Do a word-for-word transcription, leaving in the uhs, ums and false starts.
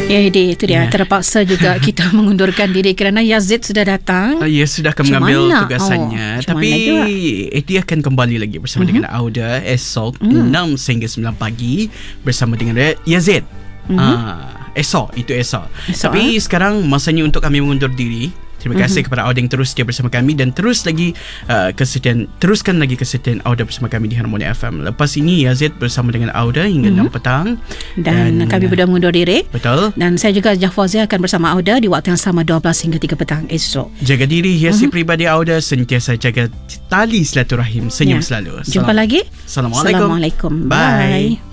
Ya, Edi, itu dia. Yeah. Terpaksa juga kita mengundurkan diri kerana Yazid sudah datang. Uh, ya, sudah akan mengambil mana? tugasannya. Oh, Tapi Edi akan kembali lagi bersama mm-hmm. dengan Auda esok mm. enam sehingga sembilan pagi bersama dengan Yazid. Mm-hmm. Uh, esok, itu esok. esok Tapi eh? sekarang masanya untuk kami mengundur diri. Terima kasih mm-hmm. kepada Auda yang terus setia bersama kami dan terus lagi uh, kesetiaan teruskan lagi kesetiaan Auda bersama kami di Harmoni F M. Lepas ini Yazid bersama dengan Auda hingga mm-hmm. enam petang dan, dan kami berdua mengundur diri. Betul. Dan saya juga Jafazia akan bersama Auda di waktu yang sama dua belas hingga tiga petang esok. Jaga diri, hiasi mm-hmm. peribadi Auda, sentiasa jaga tali silaturahim, senyum ya. selalu. Jumpa Salam. lagi. Assalamualaikum. Assalamualaikum. Bye. Bye.